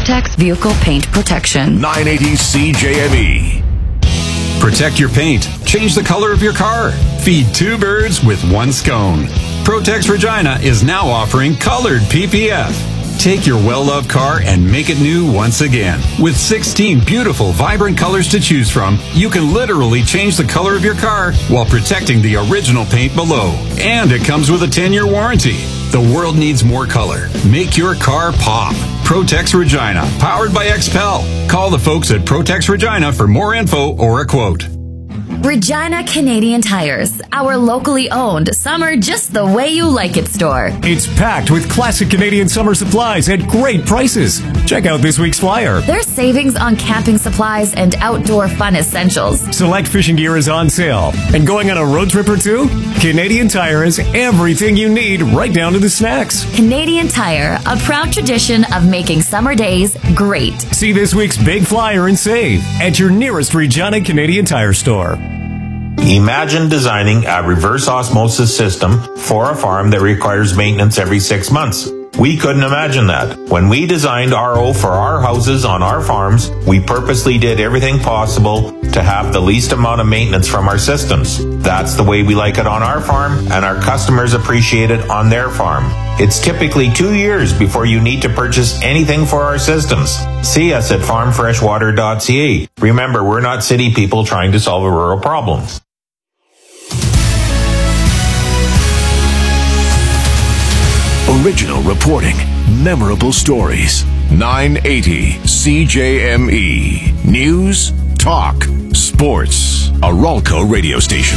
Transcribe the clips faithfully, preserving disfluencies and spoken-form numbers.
Protex Vehicle Paint Protection. nine eighty C J M E. Protect your paint. Change the color of your car. Feed two birds with one scone. Protex Regina is now offering colored P P F. Take your well-loved car and make it new once again. With sixteen beautiful, vibrant colors to choose from, you can literally change the color of your car while protecting the original paint below. And it comes with a ten-year warranty. The world needs more color. Make your car pop. Protex Regina, powered by X P E L. Call the folks at Protex Regina for more info or a quote. Regina Canadian Tires, our locally owned summer just the way you like it store. It's packed with classic Canadian summer supplies at great prices. Check out this week's flyer. There's savings on camping supplies and outdoor fun essentials. Select fishing gear is on sale. And going on a road trip or two? Canadian Tire has everything you need, right down to the snacks. Canadian Tire, a proud tradition of making summer days great. See this week's big flyer and save at your nearest Regina Canadian Tire store. Imagine designing a reverse osmosis system for a farm that requires maintenance every six months. We couldn't imagine that. When we designed R O for our houses on our farms, we purposely did everything possible to have the least amount of maintenance from our systems. That's the way we like it on our farm, and our customers appreciate it on their farm. It's typically two years before you need to purchase anything for our systems. See us at farm fresh water dot c a. Remember, we're not city people trying to solve a rural problem. Original reporting, memorable stories. nine eighty C J M E. News, talk, sports. A Ralco radio station.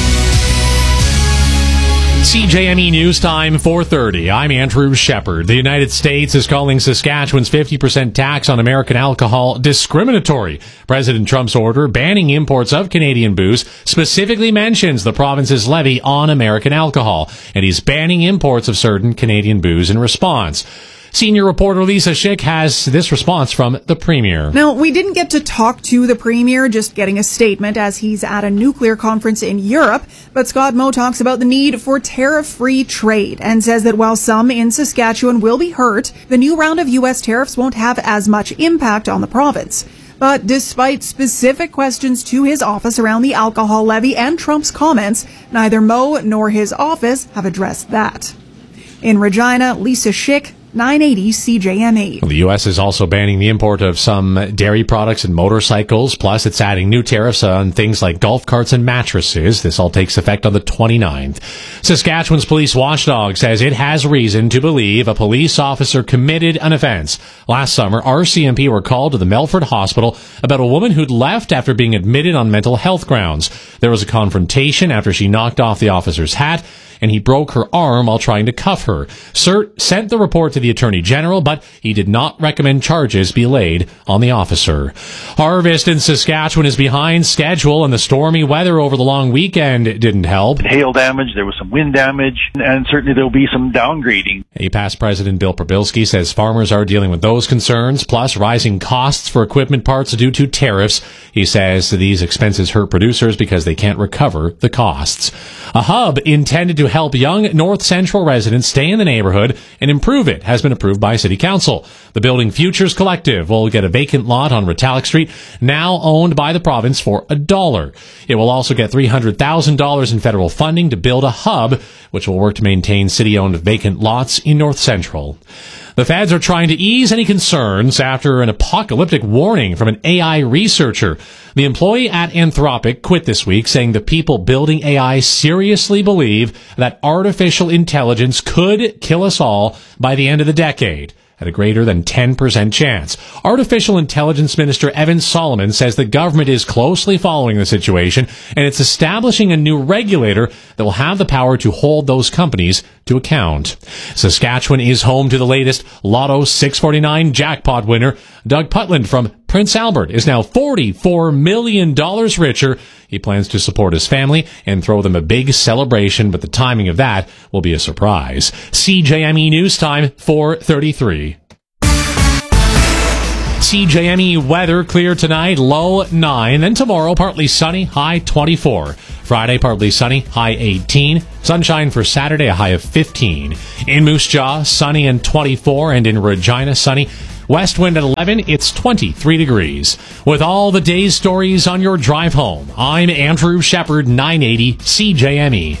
C J M E News Time, four thirty. I'm Andrew Shepard. The United States is calling Saskatchewan's fifty percent tax on American alcohol discriminatory. President Trump's order banning imports of Canadian booze specifically mentions the province's levy on American alcohol, and he's banning imports of certain Canadian booze in response. Senior reporter Lisa Schick has this response from the Premier. Now, we didn't get to talk to the Premier, just getting a statement as he's at a nuclear conference in Europe. But Scott Moe talks about the need for tariff-free trade and says that while some in Saskatchewan will be hurt, the new round of U S tariffs won't have as much impact on the province. But despite specific questions to his office around the alcohol levy and Trump's comments, neither Moe nor his office have addressed that. In Regina, Lisa Schick, nine eighty C J M E. The U S is also banning the import of some dairy products and motorcycles. Plus, it's adding new tariffs on things like golf carts and mattresses. This all takes effect on the twenty-ninth. Saskatchewan's police watchdog says it has reason to believe a police officer committed an offense. Last summer, R C M P were called to the Melford Hospital about a woman who'd left after being admitted on mental health grounds. There was a confrontation after she knocked off the officer's hat, and he broke her arm while trying to cuff her. C E R T sent the report to the Attorney General, but he did not recommend charges be laid on the officer. Harvest in Saskatchewan is behind schedule, and the stormy weather over the long weekend didn't help. Hail damage, there was some wind damage, and certainly there will be some downgrading. A past President Bill Prabilski says farmers are dealing with those concerns, plus rising costs for equipment parts due to tariffs. He says these expenses hurt producers because they can't recover the costs. A hub intended to help young North Central residents stay in the neighborhood and improve it has been approved by City Council. The Building Futures Collective will get a vacant lot on Retallick Street, now owned by the province, for a dollar. It will also get three hundred thousand dollars in federal funding to build a hub, which will work to maintain city-owned vacant lots in North Central. The feds are trying to ease any concerns after an apocalyptic warning from an A I researcher. The employee at Anthropic quit this week, saying the people building A I seriously believe that artificial intelligence could kill us all by the end of the decade, at a greater than ten percent chance. Artificial Intelligence Minister Evan Solomon says the government is closely following the situation, and it's establishing a new regulator that will have the power to hold those companies to account. Saskatchewan is home to the latest Lotto six forty-nine jackpot winner. Doug Putland from Prince Albert is now forty-four million dollars richer. He plans to support his family and throw them a big celebration, but the timing of that will be a surprise. C J M E News Time, four thirty-three. C J M E weather clear tonight, low nine. Then tomorrow, partly sunny, high twenty-four. Friday, partly sunny, high eighteen. Sunshine for Saturday, a high of fifteen. In Moose Jaw, sunny and twenty-four. And in Regina, sunny West wind at eleven. It's twenty-three degrees. With all the day's stories on your drive home, I'm Andrew Shepard, nine eighty C J M E.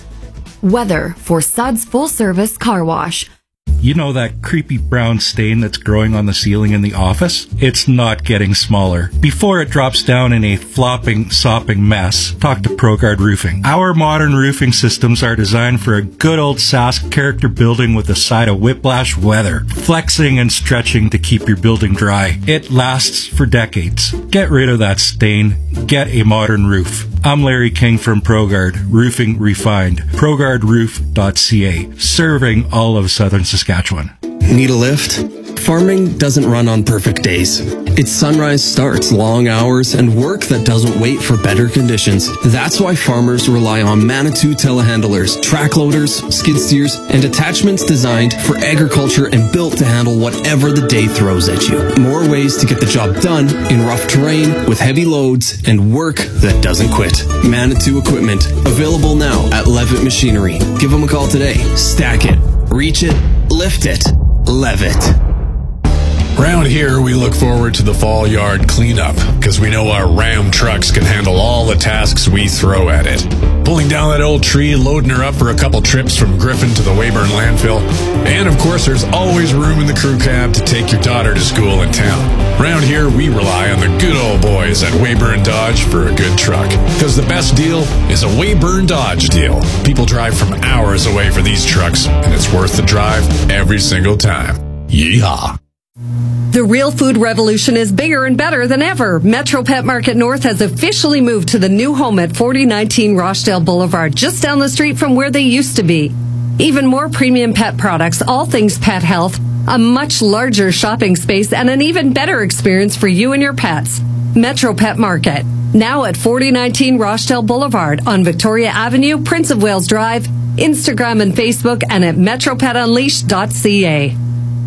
Weather for Suds Full Service Car Wash. You know that creepy brown stain that's growing on the ceiling in the office? It's not getting smaller. Before it drops down in a flopping, sopping mess, talk to ProGuard Roofing. Our modern roofing systems are designed for a good old Sask character building with a side of whiplash weather, flexing and stretching to keep your building dry. It lasts for decades. Get rid of that stain. Get a modern roof. I'm Larry King from ProGuard, Roofing Refined, progard roof dot c a, serving all of southern Saskatchewan. Need a lift? Farming doesn't run on perfect days. Its sunrise starts, long hours, and work that doesn't wait for better conditions. That's why farmers rely on Manitou telehandlers, track loaders, skid steers, and attachments designed for agriculture and built to handle whatever the day throws at you. More ways to get the job done in rough terrain with heavy loads and work that doesn't quit. Manitou equipment, available now at Levitt Machinery. Give them a call today. Stack it, reach it, lift it, Levitt. Round here, we look forward to the fall yard cleanup because we know our Ram trucks can handle all the tasks we throw at it. Pulling down that old tree, loading her up for a couple trips from Griffin to the Weyburn landfill. And of course, there's always room in the crew cab to take your daughter to school in town. Round here, we rely on the good old boys at Weyburn Dodge for a good truck. Because the best deal is a Weyburn Dodge deal. People drive from hours away for these trucks, and it's worth the drive every single time. Yeehaw! The real food revolution is bigger and better than ever. Metro Pet Market North has officially moved to the new home at forty nineteen Rochdale Boulevard, just down the street from where they used to be. Even more premium pet products, all things pet health, a much larger shopping space, and an even better experience for you and your pets. Metro Pet Market, now at forty nineteen Rochdale Boulevard on Victoria Avenue, Prince of Wales Drive, Instagram and Facebook, and at metro pet unleashed dot c a.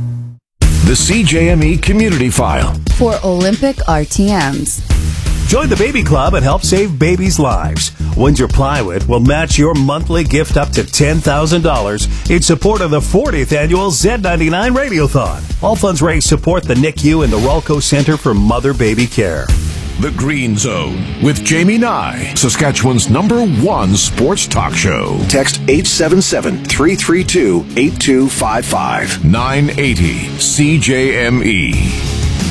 The C J M E Community File for Olympic R T Ms. Join the Baby Club and help save babies' lives. Windsor Plywood will match your monthly gift up to ten thousand dollars in support of the fortieth annual Z ninety-nine Radiothon. All funds raised support the N I C U and the Rolco Center for Mother-Baby Care. The Green Zone with Jamie Nye, Saskatchewan's number one sports talk show. Text eight seven seven, three three two, eight two five five. nine eighty C J M E.